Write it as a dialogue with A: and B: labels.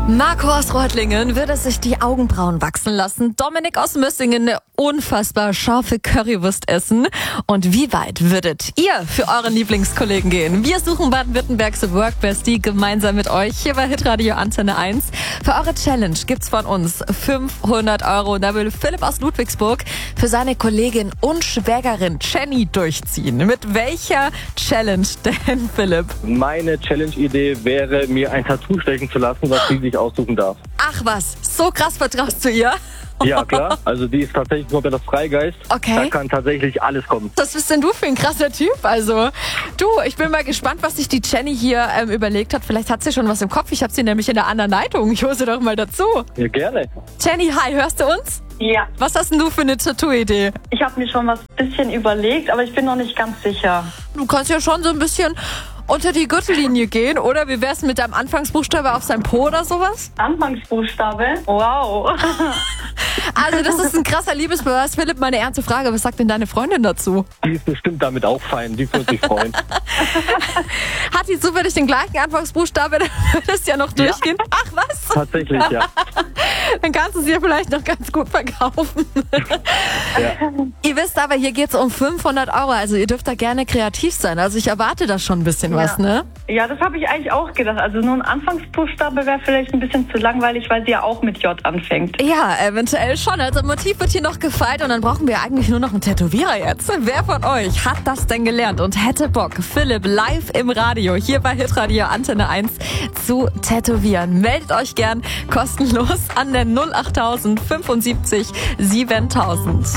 A: Marco aus Reutlingen würde sich die Augenbrauen wachsen lassen. Dominik aus Müssingen eine unfassbar scharfe Currywurst essen. Und wie weit würdet ihr für euren Lieblingskollegen gehen? Wir suchen Baden-Württembergs Workbestie gemeinsam mit euch hier bei Hitradio Antenne 1. Für eure Challenge gibt's von uns 500 €. Da will Philipp aus Ludwigsburg für seine Kollegin und Schwägerin Jenny durchziehen. Mit welcher Challenge denn, Philipp?
B: Meine Challenge-Idee wäre, mir ein Tattoo stechen zu lassen, was sie sich aussuchen darf.
A: Ach was, so krass vertraust du ihr?
B: Ja, klar. Also die ist tatsächlich komplett das Freigeist.
A: Okay.
B: Da kann tatsächlich alles kommen.
A: Was bist denn du für ein krasser Typ? Also, du, ich bin mal gespannt, was sich die Jenny hier überlegt hat. Vielleicht hat sie schon was im Kopf. Ich habe sie nämlich in der anderen Leitung. Ich hole sie doch mal dazu.
B: Ja, gerne.
A: Jenny, hi, hörst du uns?
C: Ja,
A: Was hast denn du für eine Tattoo-Idee?
C: ich habe mir schon was bisschen überlegt, aber ich bin noch nicht ganz sicher.
A: Du kannst ja schon so ein bisschen unter die Gürtellinie gehen, oder? Wie wär's mit deinem Anfangsbuchstabe auf seinem Po oder sowas?
C: Anfangsbuchstabe? Wow.
A: Also, das ist ein krasser Liebesbeweis. Philipp, meine ernste Frage, was sagt denn deine Freundin dazu?
B: Die ist bestimmt damit auch fein. Die wird sich freuen.
A: Hat die zufällig den gleichen Anfangsbuchstabe? Dann würde es ja noch durchgehen. Ach, was?
B: Tatsächlich, ja.
A: Dann kannst du sie ja vielleicht noch ganz gut verkaufen.
B: Ja.
A: Ihr wisst aber, hier geht's um 500 €. Also ihr dürft da gerne kreativ sein. Also ich erwarte da schon ein bisschen was, ne?
C: Ja, das habe ich eigentlich auch gedacht. Also nur ein Anfangsbuchstabe wäre vielleicht ein bisschen zu langweilig, weil sie ja auch mit J anfängt.
A: Ja, eventuell schon. Also Motiv wird hier noch gefeilt und dann brauchen wir eigentlich nur noch einen Tätowierer jetzt. Wer von euch hat das denn gelernt und hätte Bock, Philipp live im Radio, hier bei Hitradio Antenne 1 zu tätowieren? Meldet euch gern kostenlos an der 08000 75 7000.